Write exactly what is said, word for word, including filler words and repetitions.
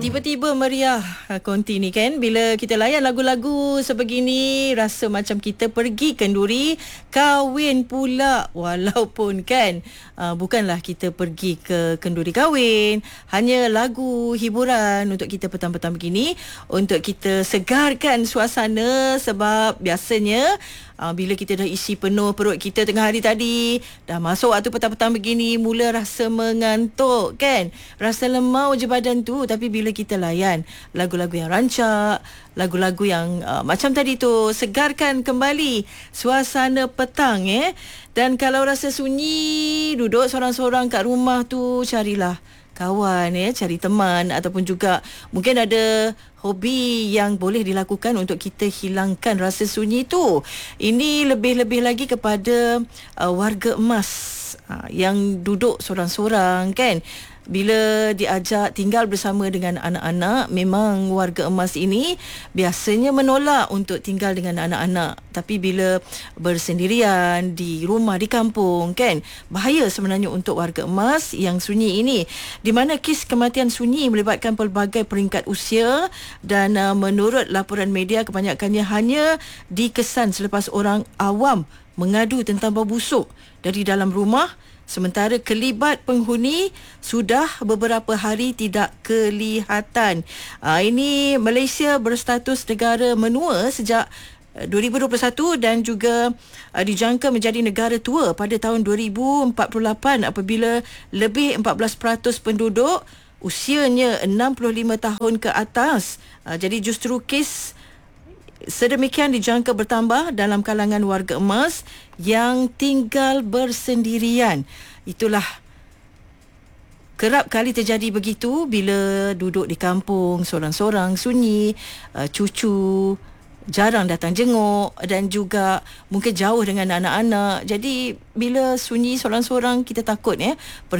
Tiba-tiba meriah konti ni kan. Bila kita layan lagu-lagu sebegini, rasa macam kita pergi kenduri kahwin pula. Walaupun kan uh, bukanlah kita pergi ke kenduri kahwin, hanya lagu hiburan untuk kita petang-petang begini, untuk kita segarkan suasana. Sebab biasanya uh, bila kita dah isi penuh perut kita tengah hari tadi, dah masuk waktu petang-petang begini, mula rasa mengantuk kan, rasa lemau je badan tu. Tapi bila kita layan lagu-lagu yang rancak, lagu-lagu yang uh, macam tadi tu, segarkan kembali suasana petang eh. Dan kalau rasa sunyi, duduk seorang-seorang kat rumah tu, carilah kawan ya, cari teman, ataupun juga mungkin ada hobi yang boleh dilakukan untuk kita hilangkan rasa sunyi tu. Ini lebih-lebih lagi kepada uh, warga emas uh, yang duduk sorang-sorang kan. Bila diajak tinggal bersama dengan anak-anak, memang warga emas ini biasanya menolak untuk tinggal dengan anak-anak. Tapi bila bersendirian di rumah di kampung kan, bahaya sebenarnya untuk warga emas yang sunyi ini, di mana kes kematian sunyi melibatkan pelbagai peringkat usia. Dan uh, menurut laporan media, kebanyakannya hanya dikesan selepas orang awam mengadu tentang bau busuk dari dalam rumah, sementara kelibat penghuni sudah beberapa hari tidak kelihatan. Uh, ini Malaysia berstatus negara menua sejak dua ribu dua puluh satu dan juga uh, dijangka menjadi negara tua pada tahun dua ribu empat puluh lapan apabila lebih empat belas peratus penduduk usianya enam puluh lima tahun ke atas. Uh, jadi justru kes sedemikian dijangka bertambah dalam kalangan warga emas yang tinggal bersendirian. Itulah, kerap kali terjadi begitu bila duduk di kampung sorang-sorang, sunyi, uh, cucu jarang datang jenguk, dan juga mungkin jauh dengan anak-anak. Jadi bila sunyi sorang-sorang, kita takut ya